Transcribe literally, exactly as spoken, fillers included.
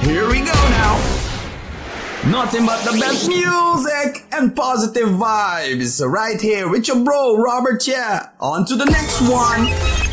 Here we go now. Nothing but the best music and positive vibes right here with your bro Robert. Yeah, on to the next one.